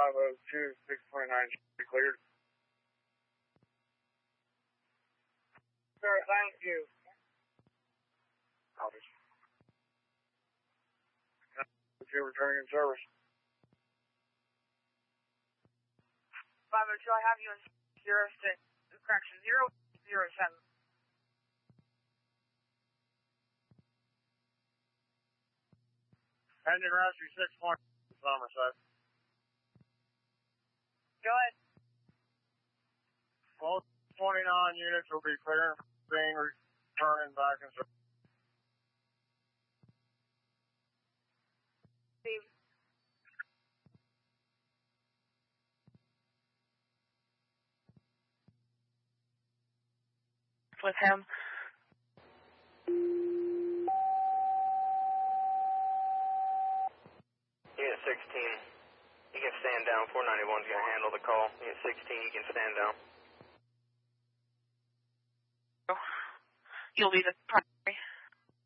502, 629 should be cleared. Sir, thank you. Copy. You're returning in service. 502, I have you in 007. Pending rescue 6 points, Somerset. Go ahead. Both 29 units will be clearing for being returning back in service. Steve. With him. Unit 16, you can stand down. 491's going to handle the call. Unit 16, you can stand down. You'll be the primary.